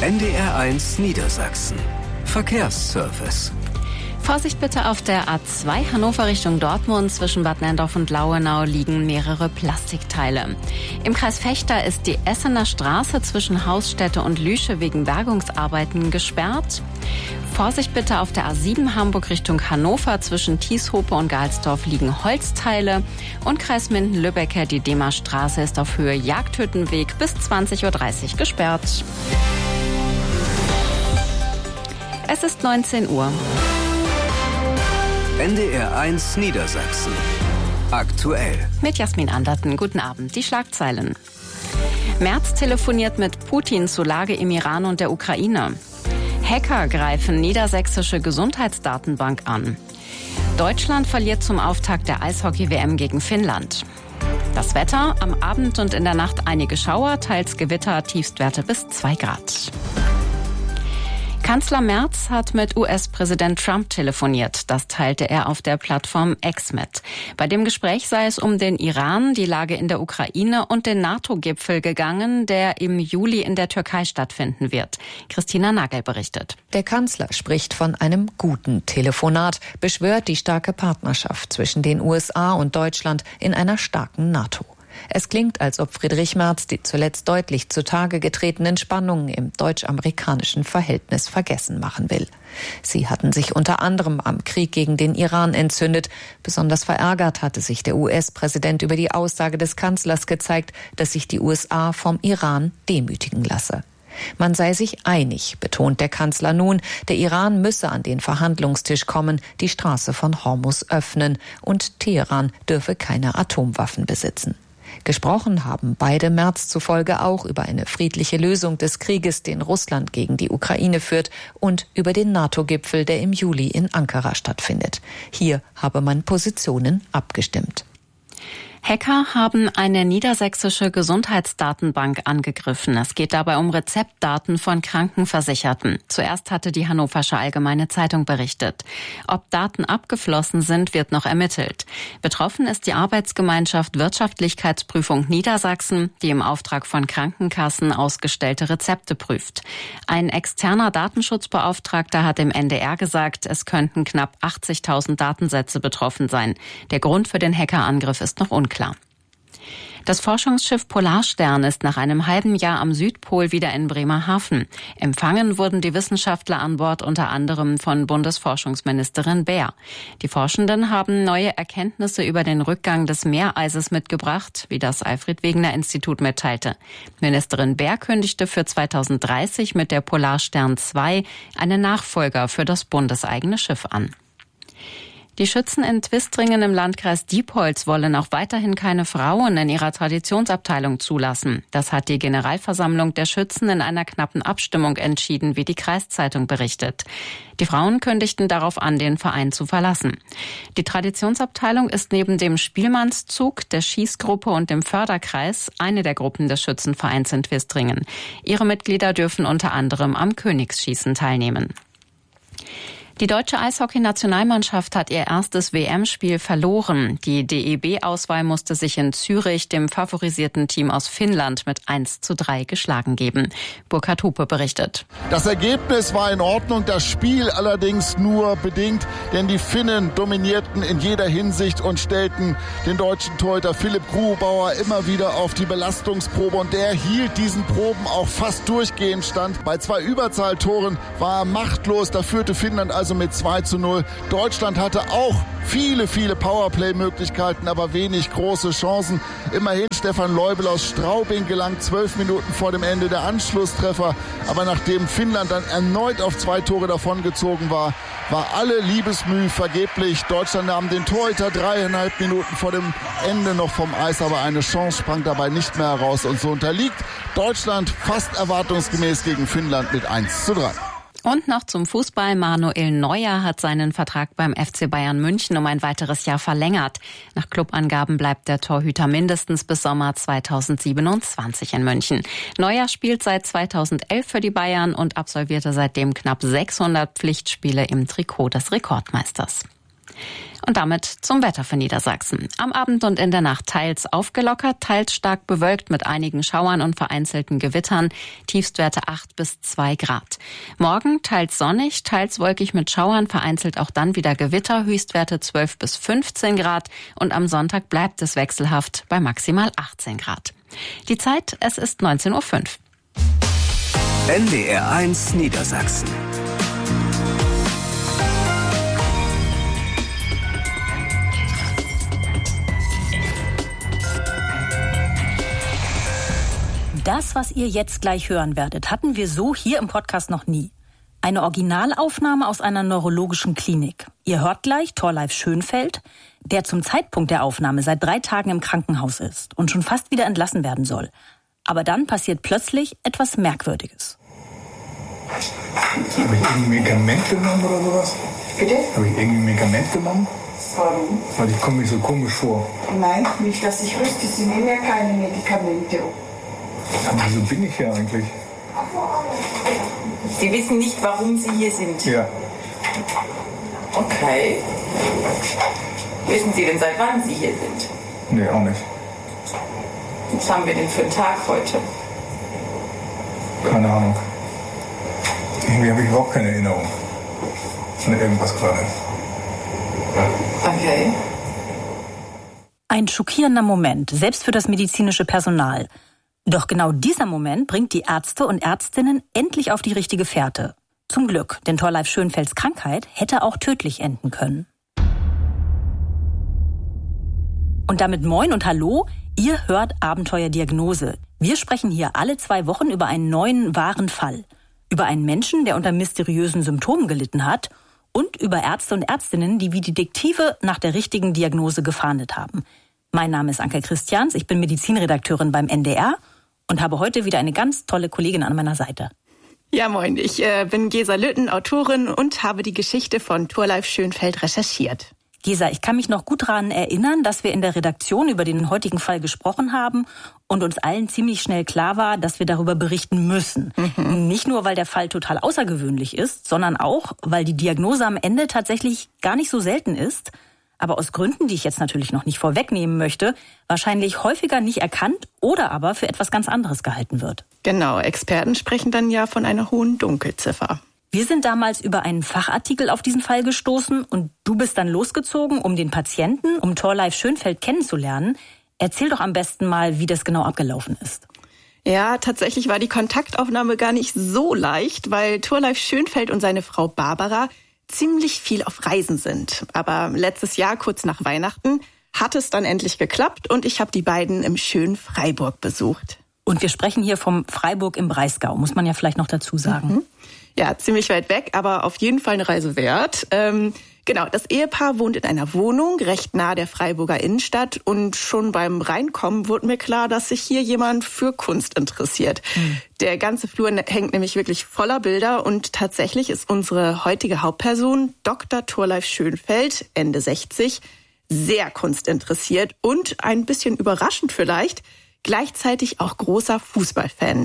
NDR1 Niedersachsen. Verkehrsservice. Vorsicht bitte auf der A2 Hannover Richtung Dortmund. Zwischen Bad Nenndorf und Lauenau liegen mehrere Plastikteile. Im Kreis Vechta ist die Essener Straße zwischen Hausstätte und Lüsche wegen Bergungsarbeiten gesperrt. Vorsicht bitte auf der A7 Hamburg Richtung Hannover. Zwischen Tieshope und Galsdorf liegen Holzteile. Und Kreis Minden-Lübbecke, die Demarstraße ist auf Höhe Jagdhüttenweg bis 20:30 Uhr gesperrt. Es ist 19 Uhr. NDR1 Niedersachsen. Aktuell. Mit Jasmin Anderten. Guten Abend. Die Schlagzeilen. Merz telefoniert mit Putin zur Lage im Iran und der Ukraine. Hacker greifen niedersächsische Gesundheitsdatenbank an. Deutschland verliert zum Auftakt der Eishockey-WM gegen Finnland. Das Wetter, am Abend und in der Nacht einige Schauer, teils Gewitter, Tiefstwerte bis 2 Grad. Kanzler Merz hat mit US-Präsident Trump telefoniert. Das teilte er auf der Plattform X mit. Bei dem Gespräch sei es um den Iran, die Lage in der Ukraine und den NATO-Gipfel gegangen, der im Juli in der Türkei stattfinden wird. Christina Nagel berichtet. Der Kanzler spricht von einem guten Telefonat, beschwört die starke Partnerschaft zwischen den USA und Deutschland in einer starken NATO. Es klingt, als ob Friedrich Merz die zuletzt deutlich zutage getretenen Spannungen im deutsch-amerikanischen Verhältnis vergessen machen will. Sie hatten sich unter anderem am Krieg gegen den Iran entzündet. Besonders verärgert hatte sich der US-Präsident über die Aussage des Kanzlers gezeigt, dass sich die USA vom Iran demütigen lasse. Man sei sich einig, betont der Kanzler nun, der Iran müsse an den Verhandlungstisch kommen, die Straße von Hormuz öffnen und Teheran dürfe keine Atomwaffen besitzen. Gesprochen haben beide Merz zufolge auch über eine friedliche Lösung des Krieges, den Russland gegen die Ukraine führt, und über den NATO-Gipfel, der im Juli in Ankara stattfindet. Hier habe man Positionen abgestimmt. Hacker haben eine niedersächsische Gesundheitsdatenbank angegriffen. Es geht dabei um Rezeptdaten von Krankenversicherten. Zuerst hatte die Hannoversche Allgemeine Zeitung berichtet. Ob Daten abgeflossen sind, wird noch ermittelt. Betroffen ist die Arbeitsgemeinschaft Wirtschaftlichkeitsprüfung Niedersachsen, die im Auftrag von Krankenkassen ausgestellte Rezepte prüft. Ein externer Datenschutzbeauftragter hat im NDR gesagt, es könnten knapp 80.000 Datensätze betroffen sein. Der Grund für den Hackerangriff ist noch unklar. Das Forschungsschiff Polarstern ist nach einem halben Jahr am Südpol wieder in Bremerhaven. Empfangen wurden die Wissenschaftler an Bord unter anderem von Bundesforschungsministerin Baer. Die Forschenden haben neue Erkenntnisse über den Rückgang des Meereises mitgebracht, wie das Alfred-Wegener-Institut mitteilte. Ministerin Baer kündigte für 2030 mit der Polarstern 2 einen Nachfolger für das bundeseigene Schiff an. Die Schützen in Twistringen im Landkreis Diepholz wollen auch weiterhin keine Frauen in ihrer Traditionsabteilung zulassen. Das hat die Generalversammlung der Schützen in einer knappen Abstimmung entschieden, wie die Kreiszeitung berichtet. Die Frauen kündigten darauf an, den Verein zu verlassen. Die Traditionsabteilung ist neben dem Spielmannszug, der Schießgruppe und dem Förderkreis eine der Gruppen des Schützenvereins in Twistringen. Ihre Mitglieder dürfen unter anderem am Königsschießen teilnehmen. Die deutsche Eishockey-Nationalmannschaft hat ihr erstes WM-Spiel verloren. Die DEB-Auswahl musste sich in Zürich dem favorisierten Team aus Finnland mit 1:3 geschlagen geben. Burkhard Hupe berichtet. Das Ergebnis war in Ordnung, das Spiel allerdings nur bedingt, denn die Finnen dominierten in jeder Hinsicht und stellten den deutschen Torhüter Philipp Grubauer immer wieder auf die Belastungsprobe, und der hielt diesen Proben auch fast durchgehend stand. Bei 2 Überzahltoren war er machtlos, da führte Finnland also mit 2:0. Deutschland hatte auch viele Powerplay-Möglichkeiten, aber wenig große Chancen. Immerhin Stefan Leubel aus Straubing gelang 12 Minuten vor dem Ende der Anschlusstreffer. Aber nachdem Finnland dann erneut auf 2 Tore davongezogen war, war alle Liebesmüh vergeblich. Deutschland nahm den Torhüter 3,5 Minuten vor dem Ende noch vom Eis, aber eine Chance sprang dabei nicht mehr heraus. Und so unterliegt Deutschland fast erwartungsgemäß gegen Finnland mit 1:3. Und noch zum Fußball. Manuel Neuer hat seinen Vertrag beim FC Bayern München um ein weiteres Jahr verlängert. Nach Clubangaben bleibt der Torhüter mindestens bis Sommer 2027 in München. Neuer spielt seit 2011 für die Bayern und absolvierte seitdem knapp 600 Pflichtspiele im Trikot des Rekordmeisters. Und damit zum Wetter für Niedersachsen. Am Abend und in der Nacht teils aufgelockert, teils stark bewölkt mit einigen Schauern und vereinzelten Gewittern. Tiefstwerte 8 bis 2 Grad. Morgen teils sonnig, teils wolkig mit Schauern, vereinzelt auch dann wieder Gewitter. Höchstwerte 12 bis 15 Grad. Und am Sonntag bleibt es wechselhaft bei maximal 18 Grad. Die Zeit, es ist 19:05 Uhr. NDR1 Niedersachsen. Das, was ihr jetzt gleich hören werdet, hatten wir so hier im Podcast noch nie. Eine Originalaufnahme aus einer neurologischen Klinik. Ihr hört gleich Thorleif Schönfeld, der zum Zeitpunkt der Aufnahme seit 3 Tagen im Krankenhaus ist und schon fast wieder entlassen werden soll. Aber dann passiert plötzlich etwas Merkwürdiges. Habe ich irgendwie Medikament genommen oder sowas? Bitte? Habe ich irgendwie Medikament genommen? Warum? Weil ich komme mir so komisch vor. Nein, nicht, dass ich wüsste. Sie nehmen ja keine Medikamente. Aber wieso bin ich hier eigentlich? Sie wissen nicht, warum Sie hier sind? Ja. Okay. Wissen Sie denn, seit wann Sie hier sind? Nee, auch nicht. Was haben wir denn für einen Tag heute? Keine Ahnung. Irgendwie habe ich überhaupt keine Erinnerung an irgendwas gerade. Okay. Ein schockierender Moment, selbst für das medizinische Personal. Doch genau dieser Moment bringt die Ärzte und Ärztinnen endlich auf die richtige Fährte. Zum Glück, denn Thorleif Schönfelds Krankheit hätte auch tödlich enden können. Und damit moin und hallo, ihr hört Abenteuerdiagnose. Wir sprechen hier alle 2 Wochen über einen neuen, wahren Fall. Über einen Menschen, der unter mysteriösen Symptomen gelitten hat und über Ärzte und Ärztinnen, die wie Detektive nach der richtigen Diagnose gefahndet haben. Mein Name ist Anke Christians, ich bin Medizinredakteurin beim NDR und habe heute wieder eine ganz tolle Kollegin an meiner Seite. Ja, moin, ich bin Gesa Lütten, Autorin und habe die Geschichte von Thorleif Schönfeld recherchiert. Gesa, ich kann mich noch gut daran erinnern, dass wir in der Redaktion über den heutigen Fall gesprochen haben und uns allen ziemlich schnell klar war, dass wir darüber berichten müssen. Nicht nur, weil der Fall total außergewöhnlich ist, sondern auch, weil die Diagnose am Ende tatsächlich gar nicht so selten ist, aber aus Gründen, die ich jetzt natürlich noch nicht vorwegnehmen möchte, wahrscheinlich häufiger nicht erkannt oder aber für etwas ganz anderes gehalten wird. Genau, Experten sprechen dann ja von einer hohen Dunkelziffer. Wir sind damals über einen Fachartikel auf diesen Fall gestoßen und du bist dann losgezogen, um den Patienten, um Thorleif Schönfeld kennenzulernen. Erzähl doch am besten mal, wie das genau abgelaufen ist. Ja, tatsächlich war die Kontaktaufnahme gar nicht so leicht, weil Thorleif Schönfeld und seine Frau Barbara ziemlich viel auf Reisen sind. Aber letztes Jahr, kurz nach Weihnachten, hat es dann endlich geklappt und ich habe die beiden im schönen Freiburg besucht. Und wir sprechen hier vom Freiburg im Breisgau, muss man ja vielleicht noch dazu sagen. Ja, ziemlich weit weg, aber auf jeden Fall eine Reise wert. Genau, das Ehepaar wohnt in einer Wohnung recht nahe der Freiburger Innenstadt und schon beim Reinkommen wurde mir klar, dass sich hier jemand für Kunst interessiert. Der ganze Flur hängt nämlich wirklich voller Bilder und tatsächlich ist unsere heutige Hauptperson, Dr. Thorleif Schönfeld, Ende 60, sehr kunstinteressiert und ein bisschen überraschend vielleicht, gleichzeitig auch großer Fußballfan.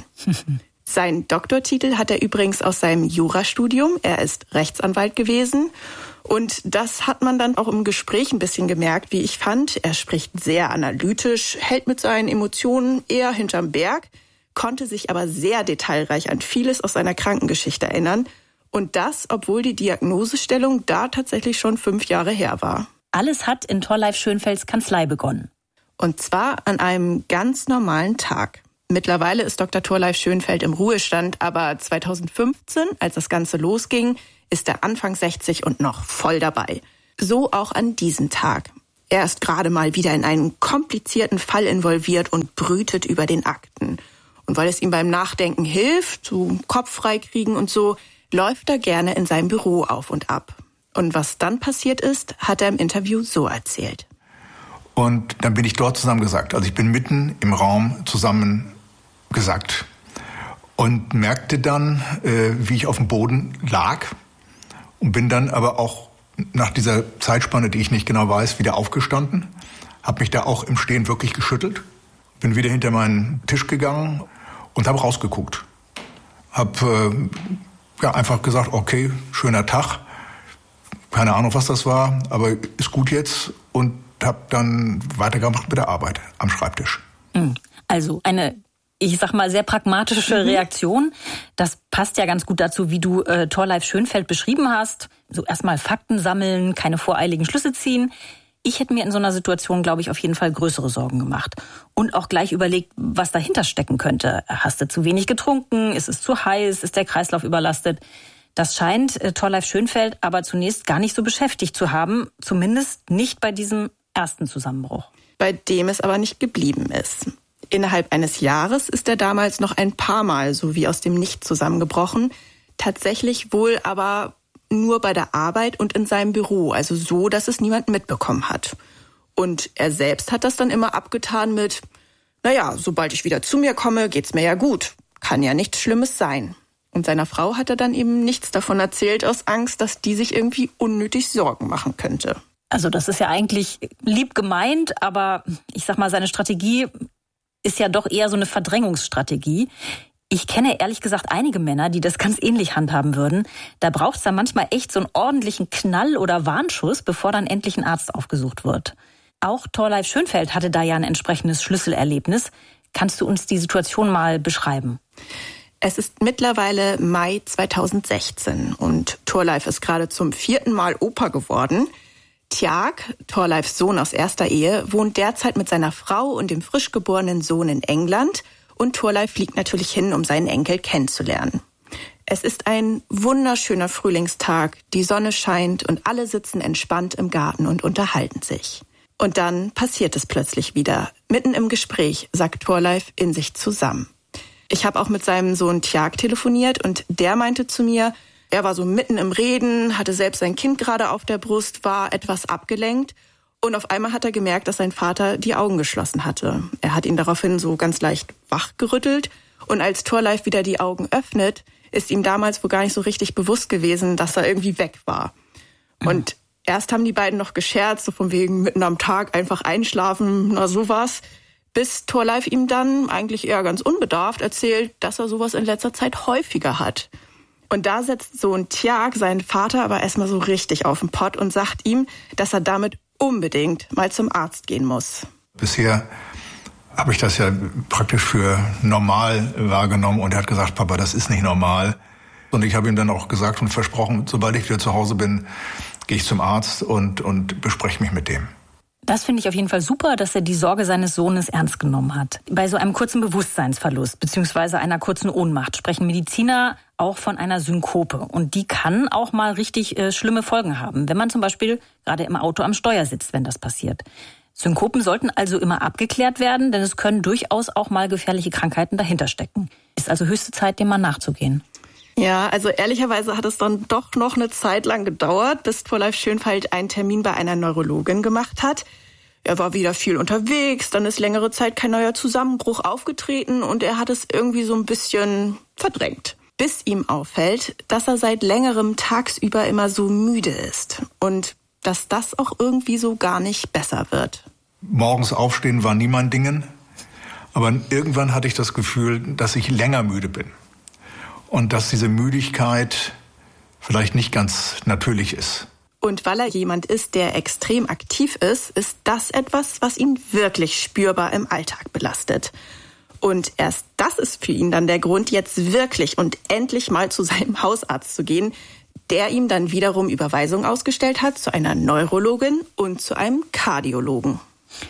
Seinen Doktortitel hat er übrigens aus seinem Jurastudium. Er ist Rechtsanwalt gewesen. Und das hat man dann auch im Gespräch ein bisschen gemerkt, wie ich fand. Er spricht sehr analytisch, hält mit seinen Emotionen eher hinterm Berg, konnte sich aber sehr detailreich an vieles aus seiner Krankengeschichte erinnern. Und das, obwohl die Diagnosestellung da tatsächlich schon 5 Jahre her war. Alles hat in Thorleif Schönfelds Kanzlei begonnen. Und zwar an einem ganz normalen Tag. Mittlerweile ist Dr. Thorleif Schönfeld im Ruhestand, aber 2015, als das Ganze losging, ist er Anfang 60 und noch voll dabei. So auch an diesem Tag. Er ist gerade mal wieder in einen komplizierten Fall involviert und brütet über den Akten. Und weil es ihm beim Nachdenken hilft, so Kopf frei kriegen und so, läuft er gerne in seinem Büro auf und ab. Und was dann passiert ist, hat er im Interview so erzählt. Und dann bin ich dort zusammengesackt. Also ich bin mitten im Raum zusammengesackt und merkte dann, wie ich auf dem Boden lag und bin dann aber auch nach dieser Zeitspanne, die ich nicht genau weiß, wieder aufgestanden, habe mich da auch im Stehen wirklich geschüttelt, bin wieder hinter meinen Tisch gegangen und habe rausgeguckt. Habe einfach gesagt, okay, schöner Tag, keine Ahnung, was das war, aber ist gut jetzt und habe dann weitergemacht mit der Arbeit am Schreibtisch. Also eine, ich sag mal, sehr pragmatische Reaktion. Das passt ja ganz gut dazu, wie du Thorleif Schönfeld beschrieben hast. So erstmal Fakten sammeln, keine voreiligen Schlüsse ziehen. Ich hätte mir in so einer Situation, glaube ich, auf jeden Fall größere Sorgen gemacht. Und auch gleich überlegt, was dahinter stecken könnte. Hast du zu wenig getrunken? Ist es zu heiß? Ist der Kreislauf überlastet? Das scheint Thorleif Schönfeld aber zunächst gar nicht so beschäftigt zu haben. Zumindest nicht bei diesem ersten Zusammenbruch. Bei dem es aber nicht geblieben ist. Innerhalb eines Jahres ist er damals noch ein paar Mal so wie aus dem Nichts zusammengebrochen. Tatsächlich wohl aber nur bei der Arbeit und in seinem Büro, also so, dass es niemand mitbekommen hat. Und er selbst hat das dann immer abgetan mit, naja, sobald ich wieder zu mir komme, geht's mir ja gut. Kann ja nichts Schlimmes sein. Und seiner Frau hat er dann eben nichts davon erzählt, aus Angst, dass die sich irgendwie unnötig Sorgen machen könnte. Also das ist ja eigentlich lieb gemeint, aber ich sag mal, seine Strategie ist ja doch eher so eine Verdrängungsstrategie. Ich kenne ehrlich gesagt einige Männer, die das ganz ähnlich handhaben würden. Da braucht es dann manchmal echt so einen ordentlichen Knall oder Warnschuss, bevor dann endlich ein Arzt aufgesucht wird. Auch Thorleif Schönfeld hatte da ja ein entsprechendes Schlüsselerlebnis. Kannst du uns die Situation mal beschreiben? Es ist mittlerweile Mai 2016 und Thorleif ist gerade zum 4. Mal Opa geworden. Tjag, Thorleifs Sohn aus erster Ehe, wohnt derzeit mit seiner Frau und dem frisch geborenen Sohn in England. Und Thorleif fliegt natürlich hin, um seinen Enkel kennenzulernen. Es ist ein wunderschöner Frühlingstag, die Sonne scheint und alle sitzen entspannt im Garten und unterhalten sich. Und dann passiert es plötzlich wieder. Mitten im Gespräch sackt Thorleif in sich zusammen. Ich habe auch mit seinem Sohn Tjag telefoniert und der meinte zu mir, er war so mitten im Reden, hatte selbst sein Kind gerade auf der Brust, war etwas abgelenkt. Und auf einmal hat er gemerkt, dass sein Vater die Augen geschlossen hatte. Er hat ihn daraufhin so ganz leicht wachgerüttelt. Und als Thorleif wieder die Augen öffnet, ist ihm damals wohl gar nicht so richtig bewusst gewesen, dass er irgendwie weg war. Und erst haben die beiden noch gescherzt, so von wegen mitten am Tag einfach einschlafen, na sowas. Bis Thorleif ihm dann eigentlich eher ganz unbedarft erzählt, dass er sowas in letzter Zeit häufiger hat. Und da setzt Sohn Tjag seinen Vater aber erstmal so richtig auf den Pott und sagt ihm, dass er damit unbedingt mal zum Arzt gehen muss. Bisher habe ich das ja praktisch für normal wahrgenommen und er hat gesagt, Papa, das ist nicht normal. Und ich habe ihm dann auch gesagt und versprochen, sobald ich wieder zu Hause bin, gehe ich zum Arzt und bespreche mich mit dem. Das finde ich auf jeden Fall super, dass er die Sorge seines Sohnes ernst genommen hat. Bei so einem kurzen Bewusstseinsverlust bzw. einer kurzen Ohnmacht sprechen Mediziner auch von einer Synkope. Und die kann auch mal richtig schlimme Folgen haben, wenn man zum Beispiel gerade im Auto am Steuer sitzt, wenn das passiert. Synkopen sollten also immer abgeklärt werden, denn es können durchaus auch mal gefährliche Krankheiten dahinter stecken. Ist also höchste Zeit, dem mal nachzugehen. Ja, also ehrlicherweise hat es dann doch noch eine Zeit lang gedauert, bis Thorleif Schönfeld einen Termin bei einer Neurologin gemacht hat. Er war wieder viel unterwegs, dann ist längere Zeit kein neuer Zusammenbruch aufgetreten und er hat es irgendwie so ein bisschen verdrängt. Bis ihm auffällt, dass er seit längerem tagsüber immer so müde ist und dass das auch irgendwie so gar nicht besser wird. Morgens aufstehen war nie mein Dingen, aber irgendwann hatte ich das Gefühl, dass ich länger müde bin. Und dass diese Müdigkeit vielleicht nicht ganz natürlich ist. Und weil er jemand ist, der extrem aktiv ist, ist das etwas, was ihn wirklich spürbar im Alltag belastet. Und erst das ist für ihn dann der Grund, jetzt wirklich und endlich mal zu seinem Hausarzt zu gehen, der ihm dann wiederum Überweisung ausgestellt hat zu einer Neurologin und zu einem Kardiologen.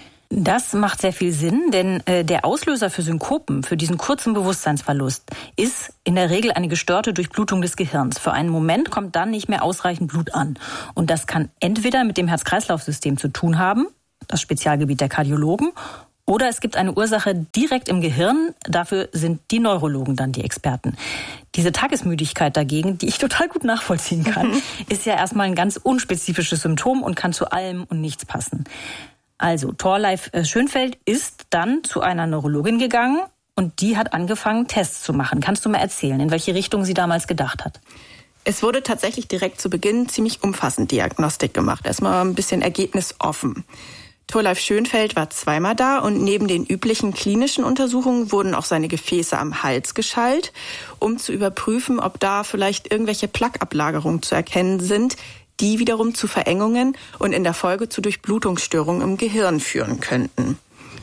Das macht sehr viel Sinn, denn der Auslöser für Synkopen, für diesen kurzen Bewusstseinsverlust, ist in der Regel eine gestörte Durchblutung des Gehirns. Für einen Moment kommt dann nicht mehr ausreichend Blut an. Und das kann entweder mit dem Herz-Kreislauf-System zu tun haben, das Spezialgebiet der Kardiologen, oder es gibt eine Ursache direkt im Gehirn. Dafür sind die Neurologen dann die Experten. Diese Tagesmüdigkeit dagegen, die ich total gut nachvollziehen kann, ist ja erstmal ein ganz unspezifisches Symptom und kann zu allem und nichts passen. Also, Thorleif Schönfeld ist dann zu einer Neurologin gegangen und die hat angefangen, Tests zu machen. Kannst du mal erzählen, in welche Richtung sie damals gedacht hat? Es wurde tatsächlich direkt zu Beginn ziemlich umfassend Diagnostik gemacht. Erstmal ein bisschen ergebnisoffen. Thorleif Schönfeld war zweimal da und neben den üblichen klinischen Untersuchungen wurden auch seine Gefäße am Hals geschallt, um zu überprüfen, ob da vielleicht irgendwelche Plaqueablagerungen zu erkennen sind, die wiederum zu Verengungen und in der Folge zu Durchblutungsstörungen im Gehirn führen könnten.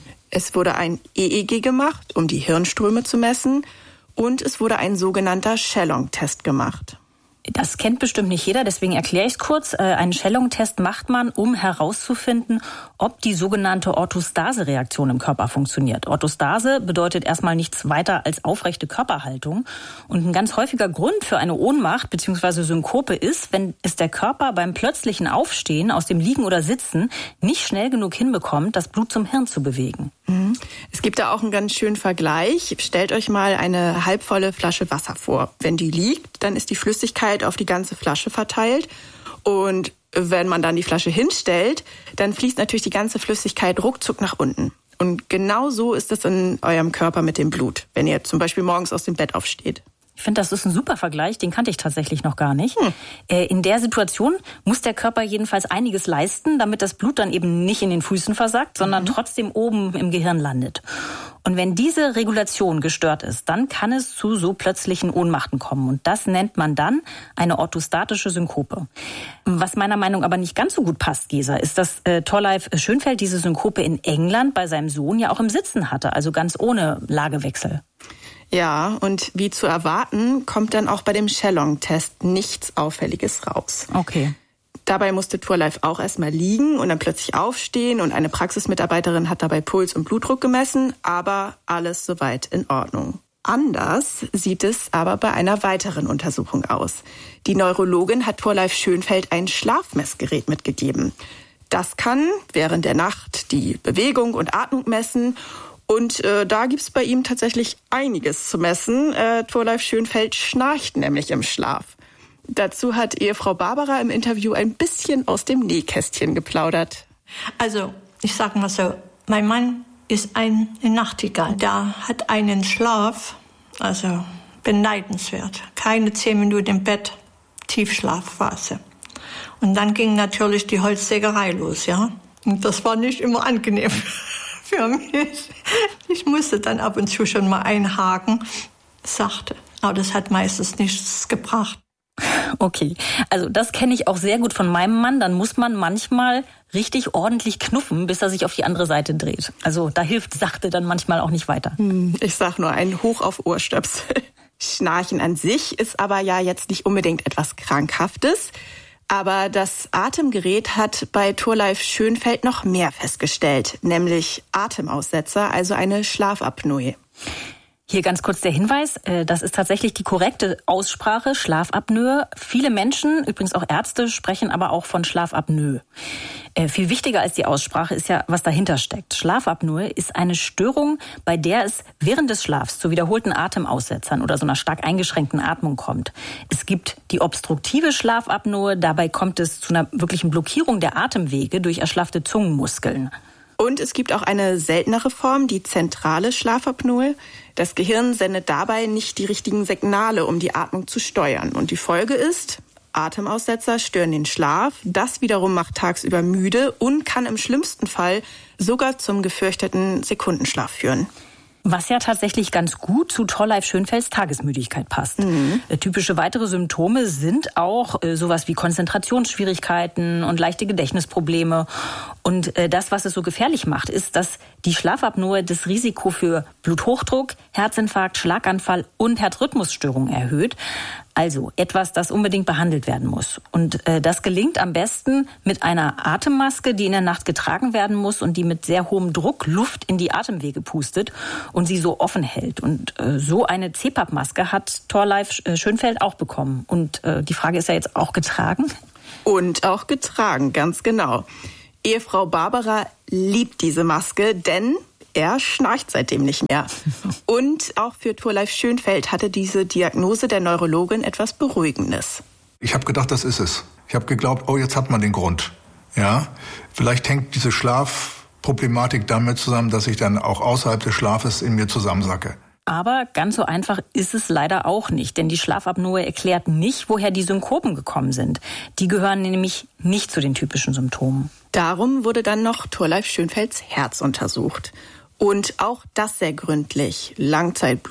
Es wurde ein EEG gemacht, um die Hirnströme zu messen, und es wurde ein sogenannter Shellong-Test gemacht. Das kennt bestimmt nicht jeder, deswegen erkläre ich es kurz. Einen Shellong-Test macht man, um herauszufinden, ob die sogenannte Orthostase-Reaktion im Körper funktioniert. Orthostase bedeutet erstmal nichts weiter als aufrechte Körperhaltung. Und ein ganz häufiger Grund für eine Ohnmacht bzw. Synkope ist, wenn es der Körper beim plötzlichen Aufstehen aus dem Liegen oder Sitzen nicht schnell genug hinbekommt, das Blut zum Hirn zu bewegen. Es gibt da auch einen ganz schönen Vergleich. Stellt euch mal eine halbvolle Flasche Wasser vor. Wenn die liegt, dann ist die Flüssigkeit auf die ganze Flasche verteilt. Und wenn man dann die Flasche hinstellt, dann fließt natürlich die ganze Flüssigkeit ruckzuck nach unten. Und genau so ist es in eurem Körper mit dem Blut, wenn ihr zum Beispiel morgens aus dem Bett aufsteht. Ich finde, das ist ein super Vergleich, den kannte ich tatsächlich noch gar nicht. In der Situation muss der Körper jedenfalls einiges leisten, damit das Blut dann eben nicht in den Füßen versackt, sondern trotzdem oben im Gehirn landet. Und wenn diese Regulation gestört ist, dann kann es zu so plötzlichen Ohnmachten kommen. Und das nennt man dann eine orthostatische Synkope. Was meiner Meinung nach aber nicht ganz so gut passt, Gesa, ist, dass Thorleif Schönfeld diese Synkope in England bei seinem Sohn ja auch im Sitzen hatte, also ganz ohne Lagewechsel. Ja, und wie zu erwarten, kommt dann auch bei dem Shellong-Test nichts Auffälliges raus. Okay. Dabei musste Thorleif auch erstmal liegen und dann plötzlich aufstehen und eine Praxismitarbeiterin hat dabei Puls und Blutdruck gemessen, aber alles soweit in Ordnung. Anders sieht es aber bei einer weiteren Untersuchung aus. Die Neurologin hat Thorleif Schönfeld ein Schlafmessgerät mitgegeben. Das kann während der Nacht die Bewegung und Atmung messen. Und da gibt's bei ihm tatsächlich einiges zu messen. Thorleif Schönfeld schnarcht nämlich im Schlaf. Dazu hat Ehefrau Barbara im Interview ein bisschen aus dem Nähkästchen geplaudert. Also, ich sag mal so, mein Mann ist eine Nachtigall. Der hat einen Schlaf, also beneidenswert. Keine 10 Minuten im Bett, Tiefschlafphase. Und dann ging natürlich die Holzsägerei los, ja. Und das war nicht immer angenehm für mich. Ich musste dann ab und zu schon mal einhaken, sachte. Aber das hat meistens nichts gebracht. Okay, also das kenne ich auch sehr gut von meinem Mann. Dann muss man manchmal richtig ordentlich knuffen, bis er sich auf die andere Seite dreht. Also da hilft sachte dann manchmal auch nicht weiter. Ich sag nur, ein Hoch auf Ohrstöpsel. Schnarchen an sich ist aber ja jetzt nicht unbedingt etwas Krankhaftes. Aber das Atemgerät hat bei Thorleif Schönfeld noch mehr festgestellt, nämlich Atemaussetzer, also eine Schlafapnoe. Hier ganz kurz der Hinweis, das ist tatsächlich die korrekte Aussprache, Schlafapnoe. Viele Menschen, übrigens auch Ärzte, sprechen aber auch von Schlafapnoe. Viel wichtiger als die Aussprache ist ja, was dahinter steckt. Schlafapnoe ist eine Störung, bei der es während des Schlafs zu wiederholten Atemaussetzern oder so einer stark eingeschränkten Atmung kommt. Es gibt die obstruktive Schlafapnoe, dabei kommt es zu einer wirklichen Blockierung der Atemwege durch erschlaffte Zungenmuskeln. Und es gibt auch eine seltenere Form, die zentrale Schlafapnoe. Das Gehirn sendet dabei nicht die richtigen Signale, um die Atmung zu steuern. Und die Folge ist, Atemaussetzer stören den Schlaf. Das wiederum macht tagsüber müde und kann im schlimmsten Fall sogar zum gefürchteten Sekundenschlaf führen. Was ja tatsächlich ganz gut zu Thorleif Schönfelds Tagesmüdigkeit passt. Typische weitere Symptome sind auch sowas wie Konzentrationsschwierigkeiten und leichte Gedächtnisprobleme. Und das, was es so gefährlich macht, ist, dass die Schlafapnoe das Risiko für Bluthochdruck, Herzinfarkt, Schlaganfall und Herzrhythmusstörungen erhöht. Also etwas, das unbedingt behandelt werden muss. Und das gelingt am besten mit einer Atemmaske, die in der Nacht getragen werden muss und die mit sehr hohem Druck Luft in die Atemwege pustet und sie so offen hält. Und so eine CPAP-Maske hat Thorleif Schönfeld auch bekommen. Und die Frage ist ja jetzt auch getragen? Und auch getragen, ganz genau. Ehefrau Barbara liebt diese Maske, denn er schnarcht seitdem nicht mehr. Und auch für Thorleif Schönfeld hatte diese Diagnose der Neurologin etwas Beruhigendes. Ich habe gedacht, das ist es. Ich habe geglaubt, oh, jetzt hat man den Grund. Ja, vielleicht hängt diese Schlafproblematik damit zusammen, dass ich dann auch außerhalb des Schlafes in mir zusammensacke. Aber ganz so einfach ist es leider auch nicht, denn die Schlafapnoe erklärt nicht, woher die Synkopen gekommen sind. Die gehören nämlich nicht zu den typischen Symptomen. Darum wurde dann noch Thorleif Schönfelds Herz untersucht. Und auch das sehr gründlich.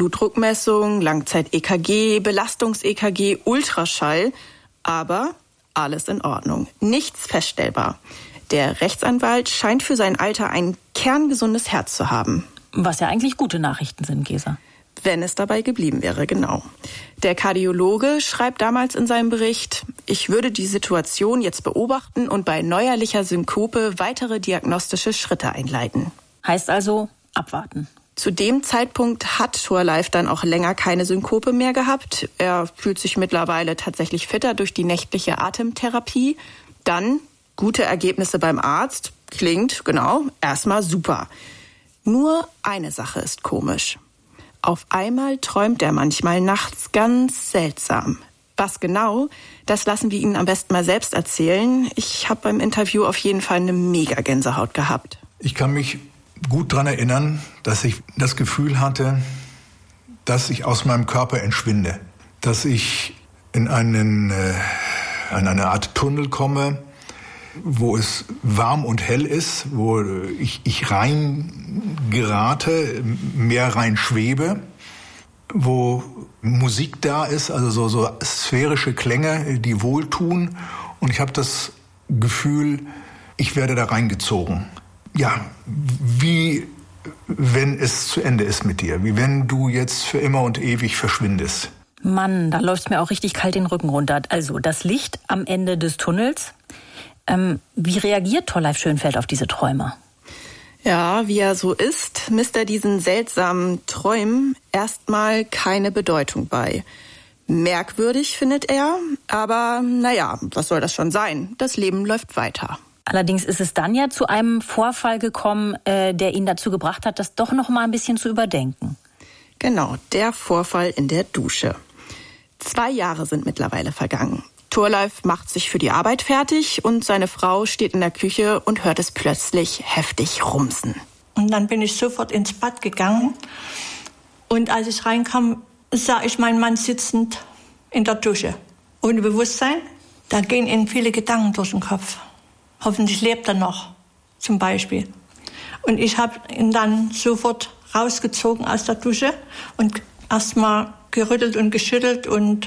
Langzeit-Blutdruckmessung, Langzeit-EKG, Belastungs-EKG, Ultraschall. Aber alles in Ordnung. Nichts feststellbar. Der Rechtsanwalt scheint für sein Alter ein kerngesundes Herz zu haben. Was ja eigentlich gute Nachrichten sind, Gesa. Wenn es dabei geblieben wäre, genau. Der Kardiologe schreibt damals in seinem Bericht, ich würde die Situation jetzt beobachten und bei neuerlicher Synkope weitere diagnostische Schritte einleiten. Heißt also, abwarten. Zu dem Zeitpunkt hat Thorleif dann auch länger keine Synkope mehr gehabt. Er fühlt sich mittlerweile tatsächlich fitter durch die nächtliche Atemtherapie. Dann gute Ergebnisse beim Arzt. Klingt, genau, erstmal super. Nur eine Sache ist komisch. Auf einmal träumt er manchmal nachts ganz seltsam. Was genau, das lassen wir Ihnen am besten mal selbst erzählen. Ich habe beim Interview auf jeden Fall eine mega Gänsehaut gehabt. Ich kann mich gut daran erinnern, dass ich das Gefühl hatte, dass ich aus meinem Körper entschwinde. Dass ich in eine Art Tunnel komme, wo es warm und hell ist, wo ich rein gerate, mehr rein schwebe, wo Musik da ist, also so sphärische Klänge, die wohltun. Und ich habe das Gefühl, ich werde da reingezogen. Ja, wie wenn es zu Ende ist mit dir, wie wenn du jetzt für immer und ewig verschwindest. Mann, da läuft mir auch richtig kalt den Rücken runter. Also das Licht am Ende des Tunnels. Wie reagiert Thorleif Schönfeld auf diese Träume? Ja, wie er so ist, misst er diesen seltsamen Träumen erstmal keine Bedeutung bei. Merkwürdig findet er, aber naja, was soll das schon sein? Das Leben läuft weiter. Allerdings ist es dann ja zu einem Vorfall gekommen, der ihn dazu gebracht hat, das doch noch mal ein bisschen zu überdenken. Genau, der Vorfall in der Dusche. 2 Jahre sind mittlerweile vergangen. Thorleif macht sich für die Arbeit fertig und seine Frau steht in der Küche und hört es plötzlich heftig rumsen. Und dann bin ich sofort ins Bad gegangen und als ich reinkam, sah ich meinen Mann sitzend in der Dusche. Ohne Bewusstsein, da gehen ihnen viele Gedanken durch den Kopf. Hoffentlich lebt er noch, zum Beispiel. Und ich habe ihn dann sofort rausgezogen aus der Dusche und erst mal gerüttelt und geschüttelt und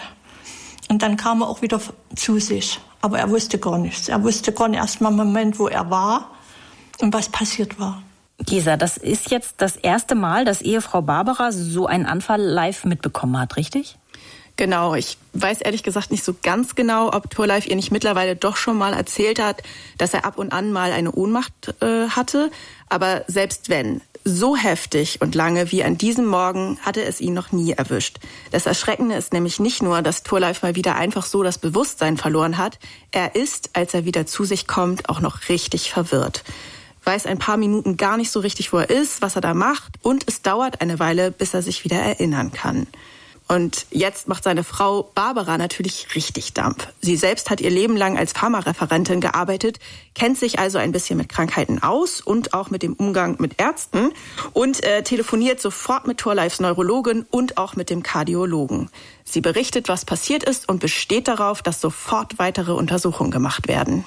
dann kam er auch wieder zu sich. Aber er wusste gar nichts. Er wusste gar nicht erst mal im Moment, wo er war und was passiert war. Gesa, das ist jetzt das erste Mal, dass Ehefrau Barbara so einen Anfall live mitbekommen hat, richtig? Genau, ich weiß ehrlich gesagt nicht so ganz genau, ob Thorleif ihr nicht mittlerweile doch schon mal erzählt hat, dass er ab und an mal eine Ohnmacht hatte. Aber selbst wenn, so heftig und lange wie an diesem Morgen hatte es ihn noch nie erwischt. Das Erschreckende ist nämlich nicht nur, dass Thorleif mal wieder einfach so das Bewusstsein verloren hat. Er ist, als er wieder zu sich kommt, auch noch richtig verwirrt. Weiß ein paar Minuten gar nicht so richtig, wo er ist, was er da macht. Und es dauert eine Weile, bis er sich wieder erinnern kann. Und jetzt macht seine Frau Barbara natürlich richtig Dampf. Sie selbst hat ihr Leben lang als Pharmareferentin gearbeitet, kennt sich also ein bisschen mit Krankheiten aus und auch mit dem Umgang mit Ärzten und telefoniert sofort mit Thorleifs Neurologin und auch mit dem Kardiologen. Sie berichtet, was passiert ist und besteht darauf, dass sofort weitere Untersuchungen gemacht werden.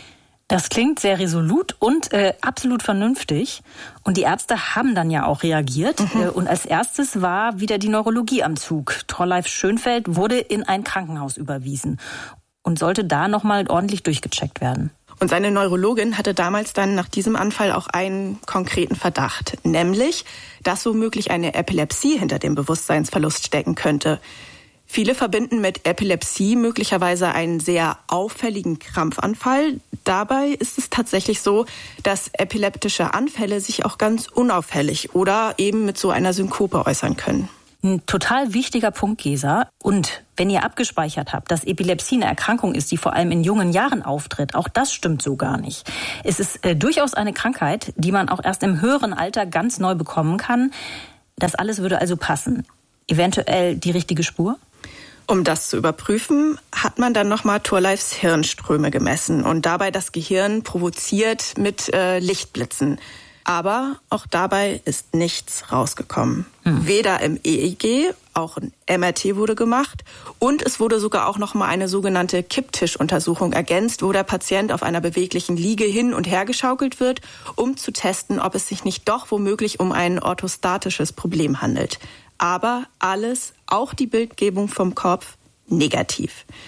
Das klingt sehr resolut und absolut vernünftig. Und die Ärzte haben dann ja auch reagiert. Und als erstes war wieder die Neurologie am Zug. Thorleif Schönfeld wurde in ein Krankenhaus überwiesen und sollte da nochmal ordentlich durchgecheckt werden. Und seine Neurologin hatte damals dann nach diesem Anfall auch einen konkreten Verdacht. Nämlich, dass womöglich eine Epilepsie hinter dem Bewusstseinsverlust stecken könnte. Viele verbinden mit Epilepsie möglicherweise einen sehr auffälligen Krampfanfall. Dabei ist es tatsächlich so, dass epileptische Anfälle sich auch ganz unauffällig oder eben mit so einer Synkope äußern können. Ein total wichtiger Punkt, Gesa. Und wenn ihr abgespeichert habt, dass Epilepsie eine Erkrankung ist, die vor allem in jungen Jahren auftritt, auch das stimmt so gar nicht. Es ist durchaus eine Krankheit, die man auch erst im höheren Alter ganz neu bekommen kann. Das alles würde also passen. Eventuell die richtige Spur? Um das zu überprüfen, hat man dann nochmal Thorleifs Hirnströme gemessen und dabei das Gehirn provoziert mit Lichtblitzen. Aber auch dabei ist nichts rausgekommen. Weder im EEG, auch ein MRT wurde gemacht und es wurde sogar auch nochmal eine sogenannte Kipptischuntersuchung ergänzt, wo der Patient auf einer beweglichen Liege hin und her geschaukelt wird, um zu testen, ob es sich nicht doch womöglich um ein orthostatisches Problem handelt. Aber alles, auch die Bildgebung vom Kopf, negativ.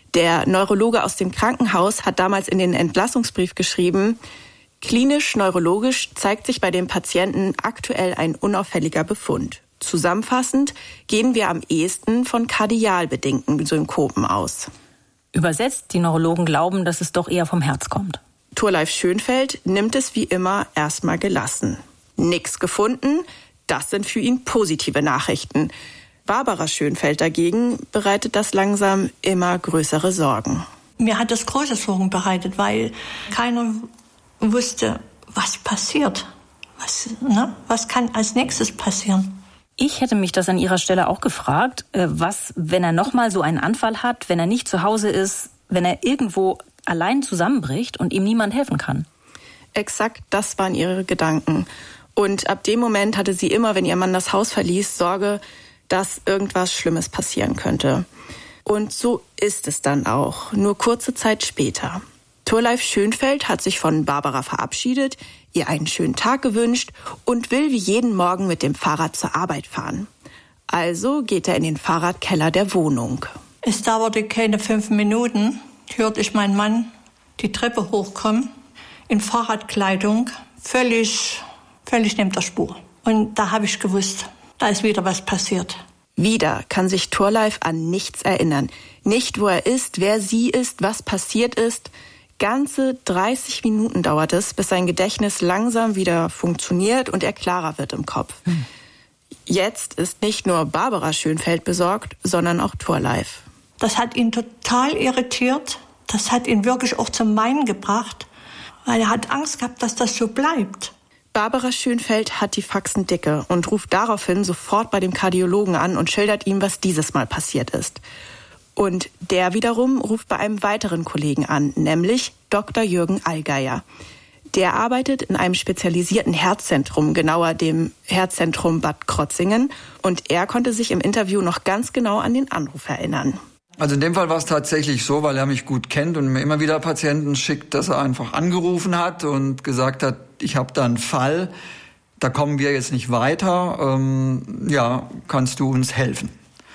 Der Neurologe aus dem Krankenhaus hat damals in den Entlassungsbrief geschrieben, klinisch-neurologisch zeigt sich bei dem Patienten aktuell ein unauffälliger Befund. Zusammenfassend gehen wir am ehesten von kardial bedingten Synkopen aus. Übersetzt, die Neurologen glauben, dass es doch eher vom Herz kommt. Thorleif Schönfeld nimmt es wie immer erstmal gelassen. Nix gefunden, das sind für ihn positive Nachrichten. Barbara Schönfeld dagegen bereitet das langsam immer größere Sorgen. Mir hat das große Sorgen bereitet, weil keiner wusste, was passiert. Was kann als nächstes passieren? Ich hätte mich das an Ihrer Stelle auch gefragt, was, wenn er nochmal so einen Anfall hat, wenn er nicht zu Hause ist, wenn er irgendwo allein zusammenbricht und ihm niemand helfen kann. Exakt das waren ihre Gedanken. Und ab dem Moment hatte sie immer, wenn ihr Mann das Haus verließ, Sorge, dass irgendwas Schlimmes passieren könnte. Und so ist es dann auch, nur kurze Zeit später. Thorleif Schönfeld hat sich von Barbara verabschiedet, ihr einen schönen Tag gewünscht und will wie jeden Morgen mit dem Fahrrad zur Arbeit fahren. Also geht er in den Fahrradkeller der Wohnung. Es dauerte keine 5 Minuten, hörte ich meinen Mann die Treppe hochkommen, in Fahrradkleidung, völlig neben der Spur. Und da habe ich gewusst, da ist wieder was passiert. Wieder kann sich Thorleif an nichts erinnern. Nicht, wo er ist, wer sie ist, was passiert ist. Ganze 30 Minuten dauert es, bis sein Gedächtnis langsam wieder funktioniert und er klarer wird im Kopf. Jetzt ist nicht nur Barbara Schönfeld besorgt, sondern auch Thorleif. Das hat ihn total irritiert. Das hat ihn wirklich auch zum Weinen gebracht, weil er hat Angst gehabt, dass das so bleibt. Barbara Schönfeld hat die Faxen dicke und ruft daraufhin sofort bei dem Kardiologen an und schildert ihm, was dieses Mal passiert ist. Und der wiederum ruft bei einem weiteren Kollegen an, nämlich Dr. Jürgen Allgeier. Der arbeitet in einem spezialisierten Herzzentrum, genauer dem Herzzentrum Bad Krotzingen. Und er konnte sich im Interview noch ganz genau an den Anruf erinnern. Also in dem Fall war es tatsächlich so, weil er mich gut kennt und mir immer wieder Patienten schickt, dass er einfach angerufen hat und gesagt hat, ich habe da einen Fall, da kommen wir jetzt nicht weiter, kannst du uns helfen?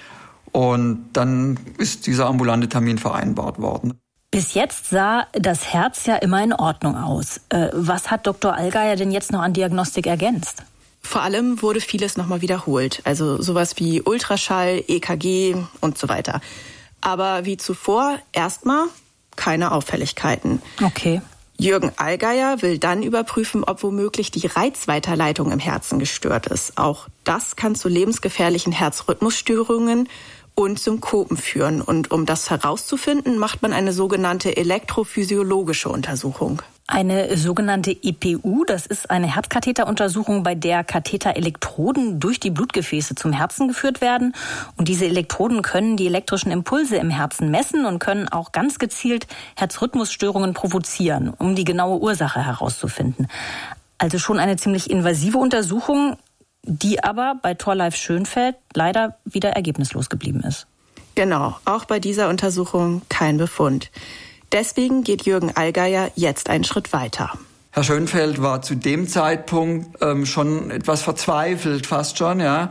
Und dann ist dieser ambulante Termin vereinbart worden. Bis jetzt sah das Herz ja immer in Ordnung aus. Was hat Dr. Allgeier denn jetzt noch an Diagnostik ergänzt? Vor allem wurde vieles nochmal wiederholt. Also sowas wie Ultraschall, EKG und so weiter. Aber wie zuvor erstmal keine Auffälligkeiten. Okay. Jürgen Allgeier will dann überprüfen, ob womöglich die Reizweiterleitung im Herzen gestört ist. Auch das kann zu lebensgefährlichen Herzrhythmusstörungen und Synkopen führen. Und um das herauszufinden, macht man eine sogenannte elektrophysiologische Untersuchung. Eine sogenannte EPU, das ist eine Herzkatheteruntersuchung, bei der Katheterelektroden durch die Blutgefäße zum Herzen geführt werden. Und diese Elektroden können die elektrischen Impulse im Herzen messen und können auch ganz gezielt Herzrhythmusstörungen provozieren, um die genaue Ursache herauszufinden. Also schon eine ziemlich invasive Untersuchung, die aber bei Thorleif Schönfeld leider wieder ergebnislos geblieben ist. Genau, auch bei dieser Untersuchung kein Befund. Deswegen geht Jürgen Allgeier jetzt einen Schritt weiter. Herr Schönfeld war zu dem Zeitpunkt schon etwas verzweifelt, fast schon, ja,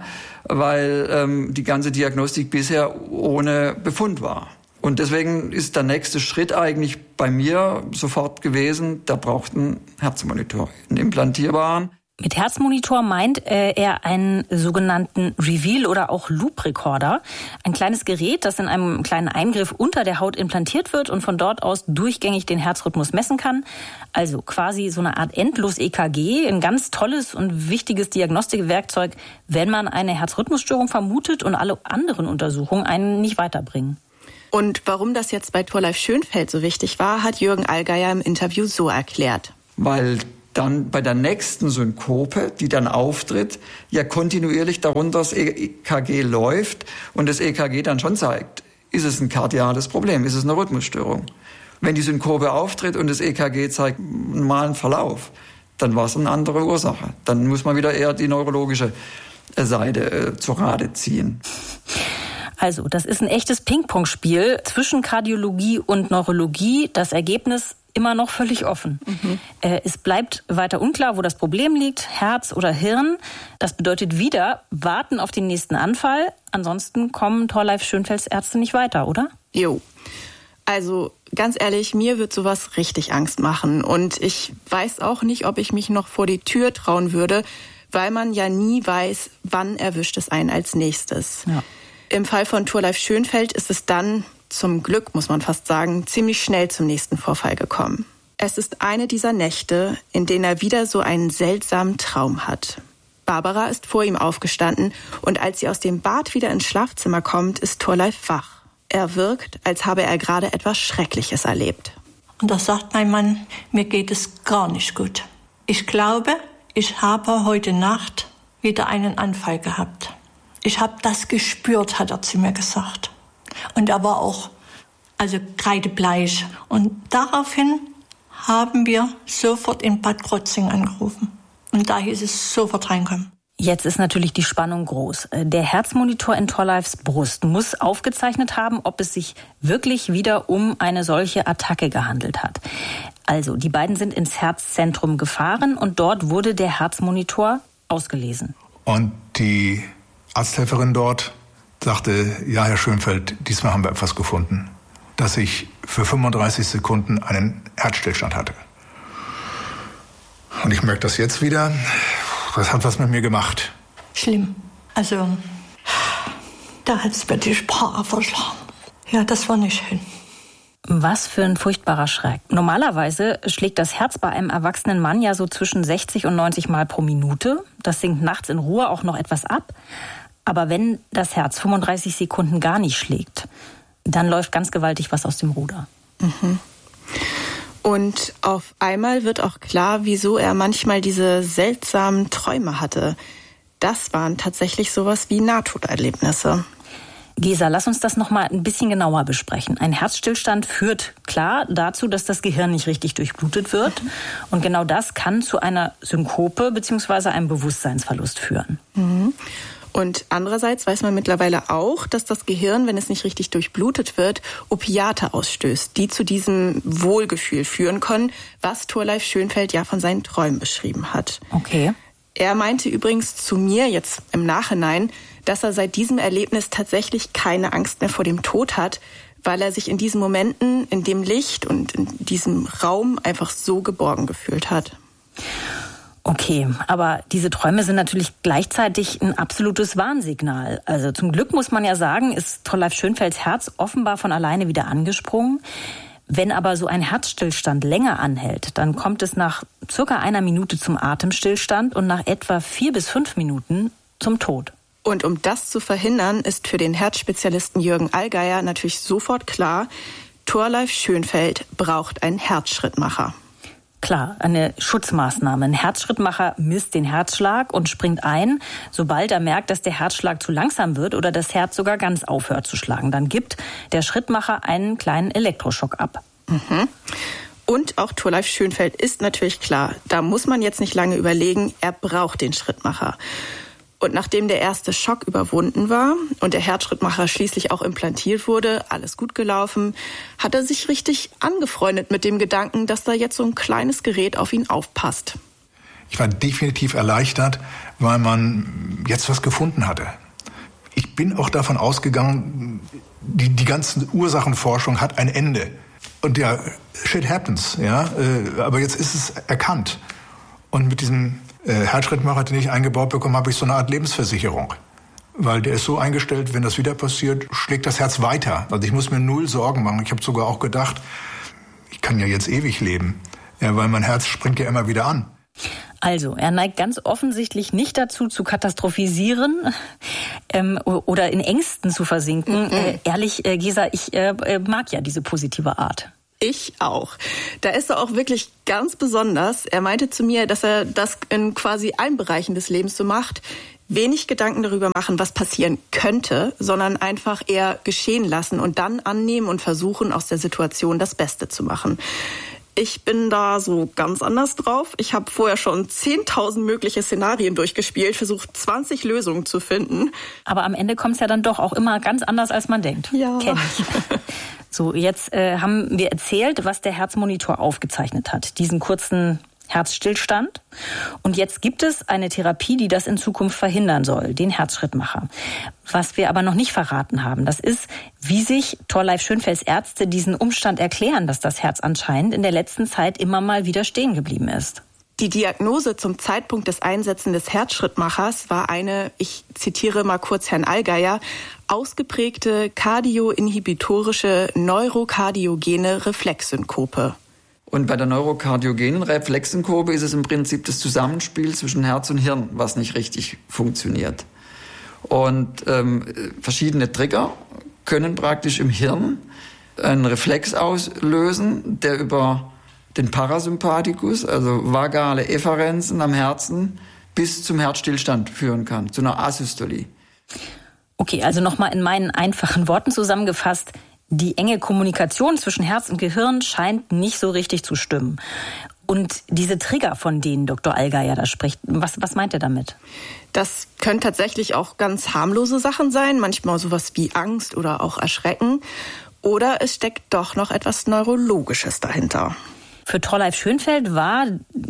weil die ganze Diagnostik bisher ohne Befund war. Und deswegen ist der nächste Schritt eigentlich bei mir sofort gewesen, da braucht ein Herzmonitor, einen implantierbaren. Mit Herzmonitor meint er einen sogenannten Reveal- oder auch Loop-Recorder. Ein kleines Gerät, das in einem kleinen Eingriff unter der Haut implantiert wird und von dort aus durchgängig den Herzrhythmus messen kann. Also quasi so eine Art Endlos-EKG, ein ganz tolles und wichtiges Diagnostikwerkzeug, wenn man eine Herzrhythmusstörung vermutet und alle anderen Untersuchungen einen nicht weiterbringen. Und warum das jetzt bei Thorleif Schönfeld so wichtig war, hat Jürgen Allgeier im Interview so erklärt. Weil dann bei der nächsten Synkope, die dann auftritt, ja kontinuierlich darunter das EKG läuft und das EKG dann schon zeigt, ist es ein kardiales Problem, ist es eine Rhythmusstörung. Wenn die Synkope auftritt und das EKG zeigt einen normalen Verlauf, dann war es eine andere Ursache. Dann muss man wieder eher die neurologische Seite zu Rate ziehen. Also, das ist ein echtes Ping-Pong-Spiel zwischen Kardiologie und Neurologie. Das Ergebnis immer noch völlig offen. Es bleibt weiter unklar, wo das Problem liegt, Herz oder Hirn. Das bedeutet wieder, warten auf den nächsten Anfall. Ansonsten kommen Thorleif Schönfelds Ärzte nicht weiter, oder? Jo. Also ganz ehrlich, mir wird sowas richtig Angst machen. Und ich weiß auch nicht, ob ich mich noch vor die Tür trauen würde, weil man ja nie weiß, wann erwischt es einen als nächstes. Ja. Im Fall von Thorleif Schönfeld ist es dann, zum Glück muss man fast sagen, ziemlich schnell zum nächsten Vorfall gekommen. Es ist eine dieser Nächte, in denen er wieder so einen seltsamen Traum hat. Barbara ist vor ihm aufgestanden und als sie aus dem Bad wieder ins Schlafzimmer kommt, ist Thorleif wach. Er wirkt, als habe er gerade etwas Schreckliches erlebt. Und da sagt mein Mann, mir geht es gar nicht gut. Ich glaube, ich habe heute Nacht wieder einen Anfall gehabt. Ich habe das gespürt, hat er zu mir gesagt. Und er war auch kreidebleich. Und daraufhin haben wir sofort in Bad Krotzing angerufen. Und da hieß es sofort reinkommen. Jetzt ist natürlich die Spannung groß. Der Herzmonitor in Thorleifs Brust muss aufgezeichnet haben, ob es sich wirklich wieder um eine solche Attacke gehandelt hat. Also, die beiden sind ins Herzzentrum gefahren und dort wurde der Herzmonitor ausgelesen. Und die Arzthelferin dort sagte, ja, Herr Schönfeld, diesmal haben wir etwas gefunden, dass ich für 35 Sekunden einen Herzstillstand hatte. Und ich merke das jetzt wieder. Das hat was mit mir gemacht. Schlimm. Also, da hat es mir die Sprache verschlagen. Ja, das war nicht schön. Was für ein furchtbarer Schreck. Normalerweise schlägt das Herz bei einem erwachsenen Mann ja so zwischen 60 und 90 Mal pro Minute. Das sinkt nachts in Ruhe auch noch etwas ab. Aber wenn das Herz 35 Sekunden gar nicht schlägt, dann läuft ganz gewaltig was aus dem Ruder. Mhm. Und auf einmal wird auch klar, wieso er manchmal diese seltsamen Träume hatte. Das waren tatsächlich sowas wie Nahtoderlebnisse. Gesa, lass uns das noch mal ein bisschen genauer besprechen. Ein Herzstillstand führt klar dazu, dass das Gehirn nicht richtig durchblutet wird. Und genau das kann zu einer Synkope bzw. einem Bewusstseinsverlust führen. Mhm. Und andererseits weiß man mittlerweile auch, dass das Gehirn, wenn es nicht richtig durchblutet wird, Opiate ausstößt, die zu diesem Wohlgefühl führen können, was Thorleif Schönfeld ja von seinen Träumen beschrieben hat. Okay. Er meinte übrigens zu mir jetzt im Nachhinein, dass er seit diesem Erlebnis tatsächlich keine Angst mehr vor dem Tod hat, weil er sich in diesen Momenten, in dem Licht und in diesem Raum einfach so geborgen gefühlt hat. Okay, aber diese Träume sind natürlich gleichzeitig ein absolutes Warnsignal. Also zum Glück muss man ja sagen, ist Thorleif Schönfelds Herz offenbar von alleine wieder angesprungen. Wenn aber so ein Herzstillstand länger anhält, dann kommt es nach circa 1 Minute zum Atemstillstand und nach etwa 4 bis 5 Minuten zum Tod. Und um das zu verhindern, ist für den Herzspezialisten Jürgen Allgeier natürlich sofort klar, Thorleif Schönfeld braucht einen Herzschrittmacher. Klar, eine Schutzmaßnahme. Ein Herzschrittmacher misst den Herzschlag und springt ein, sobald er merkt, dass der Herzschlag zu langsam wird oder das Herz sogar ganz aufhört zu schlagen. Dann gibt der Schrittmacher einen kleinen Elektroschock ab. Mhm. Und auch Thorleif Schönfeld ist natürlich klar, da muss man jetzt nicht lange überlegen, er braucht den Schrittmacher. Und nachdem der erste Schock überwunden war und der Herzschrittmacher schließlich auch implantiert wurde, alles gut gelaufen, hat er sich richtig angefreundet mit dem Gedanken, dass da jetzt so ein kleines Gerät auf ihn aufpasst. Ich war definitiv erleichtert, weil man jetzt was gefunden hatte. Ich bin auch davon ausgegangen, die ganze Ursachenforschung hat ein Ende. Und ja, shit happens, ja. Aber jetzt ist es erkannt. Und mit diesem Herzschrittmacher, den ich eingebaut bekommen habe, ich so eine Art Lebensversicherung. Weil der ist so eingestellt, wenn das wieder passiert, schlägt das Herz weiter. Also ich muss mir 0 Sorgen machen. Ich habe sogar auch gedacht, ich kann ja jetzt ewig leben. Ja, weil mein Herz springt ja immer wieder an. Also, er neigt ganz offensichtlich nicht dazu, zu katastrophisieren oder in Ängsten zu versinken. Ehrlich, Gesa, ich mag ja diese positive Art. Ich auch. Da ist er auch wirklich ganz besonders. Er meinte zu mir, dass er das in quasi allen Bereichen des Lebens so macht. Wenig Gedanken darüber machen, was passieren könnte, sondern einfach eher geschehen lassen und dann annehmen und versuchen, aus der Situation das Beste zu machen. Ich bin da so ganz anders drauf. Ich habe vorher schon 10.000 mögliche Szenarien durchgespielt, versucht 20 Lösungen zu finden. Aber am Ende kommt es ja dann doch auch immer ganz anders, als man denkt. Ja. Kenn ich. So, jetzt haben wir erzählt, was der Herzmonitor aufgezeichnet hat. Diesen kurzen Herzstillstand. Und jetzt gibt es eine Therapie, die das in Zukunft verhindern soll, den Herzschrittmacher. Was wir aber noch nicht verraten haben, das ist, wie sich Thorleif Schönfelds Ärzte diesen Umstand erklären, dass das Herz anscheinend in der letzten Zeit immer mal wieder stehen geblieben ist. Die Diagnose zum Zeitpunkt des Einsetzen des Herzschrittmachers war eine, ich zitiere mal kurz Herrn Allgeier, ausgeprägte kardioinhibitorische neurokardiogene Reflexsynkope. Und bei der neurokardiogenen Reflexsynkope ist es im Prinzip das Zusammenspiel zwischen Herz und Hirn, was nicht richtig funktioniert. Und verschiedene Trigger können praktisch im Hirn einen Reflex auslösen, der über den Parasympathikus, also vagale Efferenzen am Herzen, bis zum Herzstillstand führen kann, zu einer Asystolie. Okay, also nochmal in meinen einfachen Worten zusammengefasst, die enge Kommunikation zwischen Herz und Gehirn scheint nicht so richtig zu stimmen. Und diese Trigger, von denen Dr. Allgeier da spricht, was meint er damit? Das können tatsächlich auch ganz harmlose Sachen sein, manchmal sowas wie Angst oder auch Erschrecken. Oder es steckt doch noch etwas Neurologisches dahinter. Für Thorleif Schönfeld war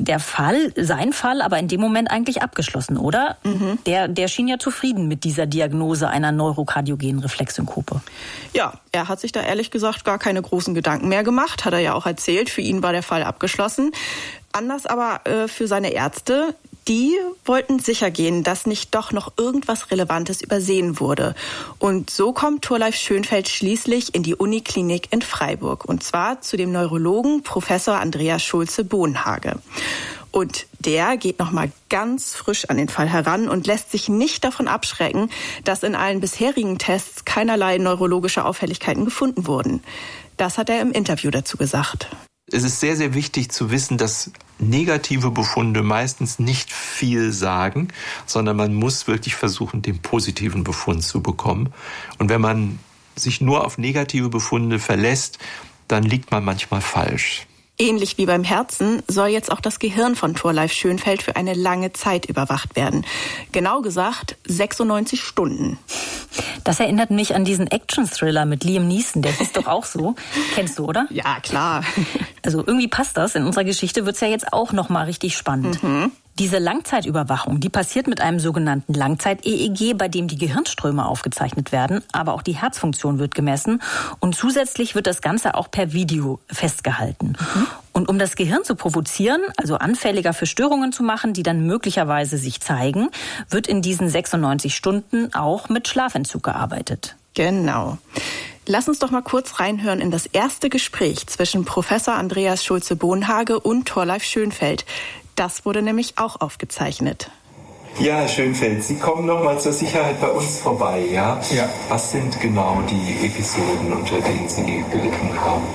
sein Fall, aber in dem Moment eigentlich abgeschlossen, oder? Mhm. Der schien ja zufrieden mit dieser Diagnose einer neurokardiogenen Reflexsynkope. Ja, er hat sich da ehrlich gesagt gar keine großen Gedanken mehr gemacht, hat er ja auch erzählt. Für ihn war der Fall abgeschlossen. Anders aber für seine Ärzte. Die wollten sicher gehen, dass nicht doch noch irgendwas Relevantes übersehen wurde. Und so kommt Thorleif Schönfeld schließlich in die Uniklinik in Freiburg. Und zwar zu dem Neurologen Professor Andreas Schulze-Bohnhage. Und der geht nochmal ganz frisch an den Fall heran und lässt sich nicht davon abschrecken, dass in allen bisherigen Tests keinerlei neurologische Auffälligkeiten gefunden wurden. Das hat er im Interview dazu gesagt. Es ist sehr, sehr wichtig zu wissen, dass negative Befunde meistens nicht viel sagen, sondern man muss wirklich versuchen, den positiven Befund zu bekommen. Und wenn man sich nur auf negative Befunde verlässt, dann liegt man manchmal falsch. Ähnlich wie beim Herzen soll jetzt auch das Gehirn von Thorleif Schönfeld für eine lange Zeit überwacht werden. Genau gesagt 96 Stunden. Das erinnert mich an diesen Action-Thriller mit Liam Neeson, der hieß doch auch so. Kennst du, oder? Ja, klar. Also irgendwie passt das. In unserer Geschichte wird's ja jetzt auch noch mal richtig spannend. Mhm. Diese Langzeitüberwachung, die passiert mit einem sogenannten Langzeit-EEG, bei dem die Gehirnströme aufgezeichnet werden, aber auch die Herzfunktion wird gemessen und zusätzlich wird das Ganze auch per Video festgehalten. Mhm. Und um das Gehirn zu provozieren, also anfälliger für Störungen zu machen, die dann möglicherweise sich zeigen, wird in diesen 96 Stunden auch mit Schlafentzug gearbeitet. Genau. Lass uns doch mal kurz reinhören in das erste Gespräch zwischen Professor Andreas Schulze-Bohnhage und Thorleif Schönfeld. Das wurde nämlich auch aufgezeichnet. Ja, Herr Schönfeld, Sie kommen noch mal zur Sicherheit bei uns vorbei, ja? Ja. Was sind genau die Episoden, unter denen Sie gelitten haben?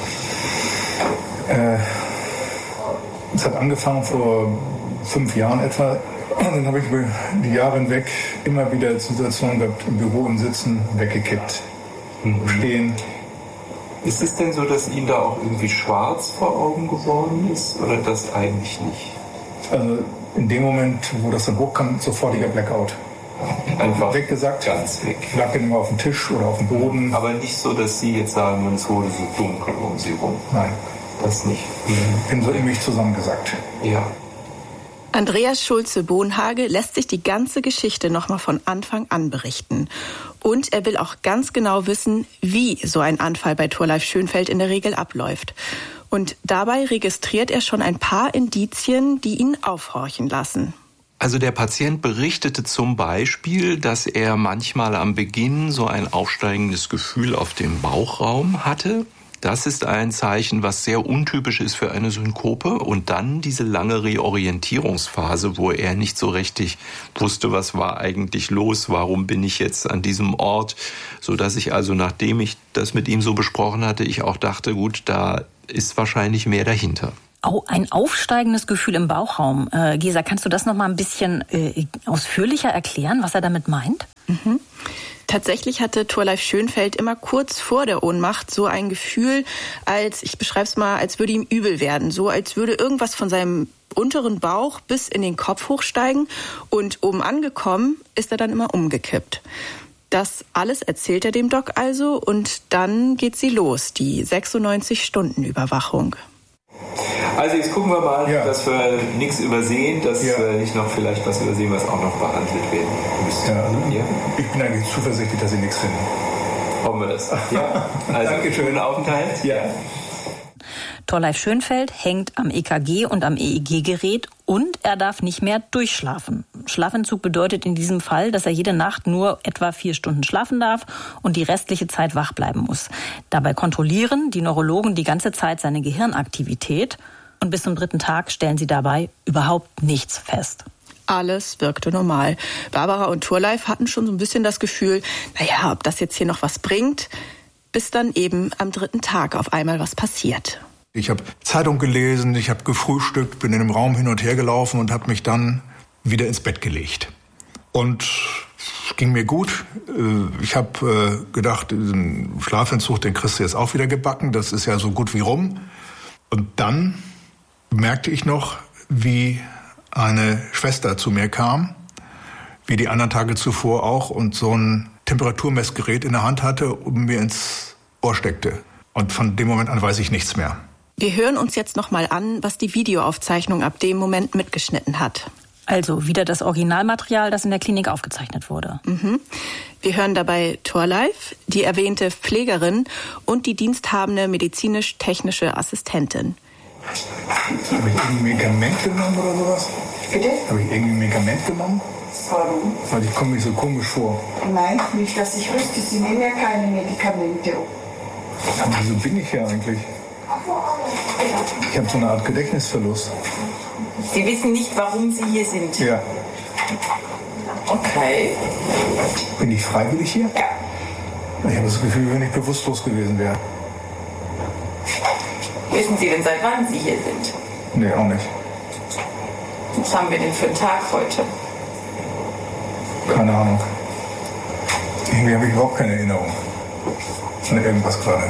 Es hat angefangen vor 5 Jahren etwa. Dann habe ich über die Jahre hinweg immer wieder Situationen gehabt, im Büro und Sitzen weggekippt, stehen. Ist es denn so, dass Ihnen da auch irgendwie schwarz vor Augen geworden ist oder das eigentlich nicht? Also in dem Moment, wo das dann hochkam, sofortiger Blackout. Einfach weggesagt, ganz weg. Ich lag dann immer auf dem Tisch oder auf dem Boden. Aber nicht so, dass Sie jetzt sagen, es wurde so dunkel um Sie rum. Nein. Das nicht. Ich bin so in mich zusammengesackt. Ja. Andreas Schulze-Bohnhage lässt sich die ganze Geschichte nochmal von Anfang an berichten. Und er will auch ganz genau wissen, wie so ein Anfall bei Thorleif Schönfeld in der Regel abläuft. Und dabei registriert er schon ein paar Indizien, die ihn aufhorchen lassen. Also der Patient berichtete zum Beispiel, dass er manchmal am Beginn so ein aufsteigendes Gefühl auf dem Bauchraum hatte. Das ist ein Zeichen, was sehr untypisch ist für eine Synkope. Und dann diese lange Reorientierungsphase, wo er nicht so richtig wusste, was war eigentlich los, warum bin ich jetzt an diesem Ort. Sodass ich also, nachdem ich das mit ihm so besprochen hatte, ich auch dachte, gut, da ist wahrscheinlich mehr dahinter. Ein aufsteigendes Gefühl im Bauchraum. Gesa, kannst du das noch mal ein bisschen ausführlicher erklären, was er damit meint? Mhm. Tatsächlich hatte Thorleif Schönfeld immer kurz vor der Ohnmacht so ein Gefühl, ich beschreibe es mal, als würde ihm übel werden. So als würde irgendwas von seinem unteren Bauch bis in den Kopf hochsteigen und oben angekommen ist er dann immer umgekippt. Das alles erzählt er dem Doc also und dann geht sie los, die 96-Stunden-Überwachung. Also jetzt gucken wir mal, dass wir nichts übersehen, dass wir nicht noch vielleicht was übersehen, was auch noch behandelt werden müsste. Ja, also ich bin eigentlich zuversichtlich, dass Sie nichts finden. Hoffen wir das. Ja, also schönen Aufenthalt. Ja. Thorleif Schönfeld hängt am EKG und am EEG-Gerät und er darf nicht mehr durchschlafen. Schlafentzug bedeutet in diesem Fall, dass er jede Nacht nur etwa 4 Stunden schlafen darf und die restliche Zeit wach bleiben muss. Dabei kontrollieren die Neurologen die ganze Zeit seine Gehirnaktivität und bis zum 3. Tag stellen sie dabei überhaupt nichts fest. Alles wirkte normal. Barbara und Thorleif hatten schon so ein bisschen das Gefühl, naja, ob das jetzt hier noch was bringt, bis dann eben am 3. Tag auf einmal was passiert. Ich habe Zeitung gelesen, ich habe gefrühstückt, bin in dem Raum hin und her gelaufen und habe mich dann wieder ins Bett gelegt. Und es ging mir gut. Ich habe gedacht, diesen Schlafentzug, den kriegst du jetzt auch wieder gebacken. Das ist ja so gut wie rum. Und dann merkte ich noch, wie eine Schwester zu mir kam, wie die anderen Tage zuvor auch, und so ein Temperaturmessgerät in der Hand hatte und mir ins Ohr steckte. Und von dem Moment an weiß ich nichts mehr. Wir hören uns jetzt noch mal an, was die Videoaufzeichnung ab dem Moment mitgeschnitten hat. Also wieder das Originalmaterial, das in der Klinik aufgezeichnet wurde. Wir hören dabei Thorleif, die erwähnte Pflegerin und die diensthabende medizinisch-technische Assistentin. Habe ich irgendein Medikament genommen oder sowas? Bitte? Habe ich irgendein Medikament genommen? Warum? Weil ich komme mir so komisch vor. Nein, nicht, dass ich wüsste. Sie nehmen ja keine Medikamente. Aber wieso bin ich hier eigentlich? Ich habe so eine Art Gedächtnisverlust. Sie wissen nicht, warum Sie hier sind? Ja. Okay. Bin ich freiwillig hier? Ja. Ich habe das Gefühl, wenn ich bewusstlos gewesen wäre. Wissen Sie denn, seit wann Sie hier sind? Nee, auch nicht. Was haben wir denn für einen Tag heute? Keine Ahnung. Irgendwie habe ich überhaupt keine Erinnerung an irgendwas gerade.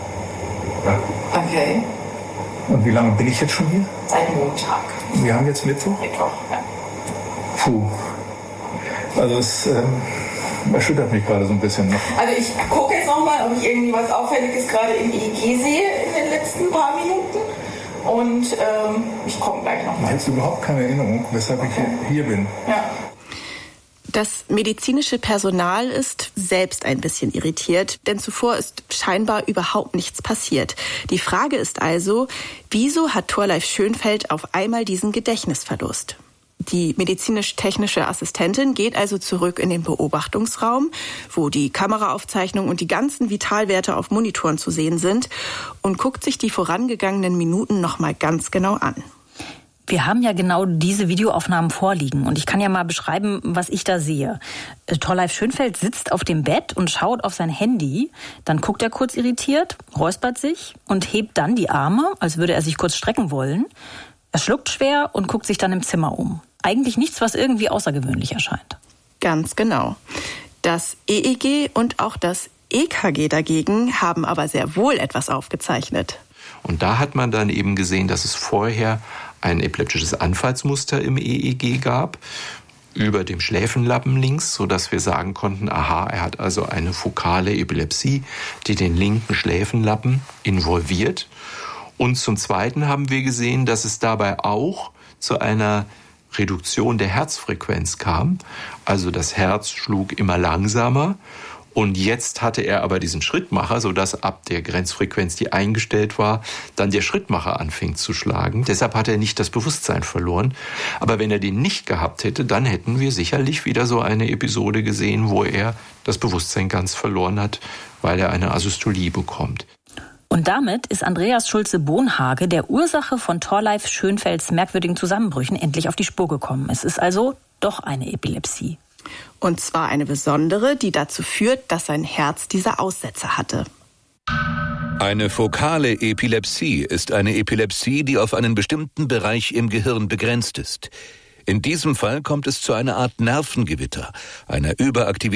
Okay. Und wie lange bin ich jetzt schon hier? Seit Montag. Wir haben jetzt Mittwoch? Mittwoch, ja. Puh. Also es erschüttert mich gerade so ein bisschen noch. Also ich gucke jetzt nochmal, ob ich irgendwie was Auffälliges gerade im EEG sehe in den letzten paar Minuten. Und ich komme gleich nochmal. Ich habe überhaupt keine Erinnerung, weshalb ich hier bin. Ja. Das medizinische Personal ist selbst ein bisschen irritiert, denn zuvor ist scheinbar überhaupt nichts passiert. Die Frage ist also, wieso hat Thorleif Schönfeld auf einmal diesen Gedächtnisverlust? Die medizinisch-technische Assistentin geht also zurück in den Beobachtungsraum, wo die Kameraaufzeichnung und die ganzen Vitalwerte auf Monitoren zu sehen sind, und guckt sich die vorangegangenen Minuten noch mal ganz genau an. Wir haben ja genau diese Videoaufnahmen vorliegen und ich kann ja mal beschreiben, was ich da sehe. Thorleif Schönfeld sitzt auf dem Bett und schaut auf sein Handy, dann guckt er kurz irritiert, räuspert sich und hebt dann die Arme, als würde er sich kurz strecken wollen. Er schluckt schwer und guckt sich dann im Zimmer um. Eigentlich nichts, was irgendwie außergewöhnlich erscheint. Ganz genau. Das EEG und auch das EKG dagegen haben aber sehr wohl etwas aufgezeichnet. Und da hat man dann eben gesehen, dass es vorher ein epileptisches Anfallsmuster im EEG gab, über dem Schläfenlappen links, sodass wir sagen konnten, aha, er hat also eine fokale Epilepsie, die den linken Schläfenlappen involviert. Und zum Zweiten haben wir gesehen, dass es dabei auch zu einer Reduktion der Herzfrequenz kam. Also das Herz schlug immer langsamer. Und jetzt hatte er aber diesen Schrittmacher, sodass ab der Grenzfrequenz, die eingestellt war, dann der Schrittmacher anfing zu schlagen. Deshalb hat er nicht das Bewusstsein verloren. Aber wenn er den nicht gehabt hätte, dann hätten wir sicherlich wieder so eine Episode gesehen, wo er das Bewusstsein ganz verloren hat, weil er eine Asystolie bekommt. Und damit ist Andreas Schulze-Bohnhage der Ursache von Thorleif Schönfelds merkwürdigen Zusammenbrüchen endlich auf die Spur gekommen. Es ist also doch eine Epilepsie. Und zwar eine besondere, die dazu führt, dass sein Herz diese Aussätze hatte. Eine fokale Epilepsie ist eine Epilepsie, die auf einen bestimmten Bereich im Gehirn begrenzt ist. In diesem Fall kommt es zu einer Art Nervengewitter, einer Überaktivität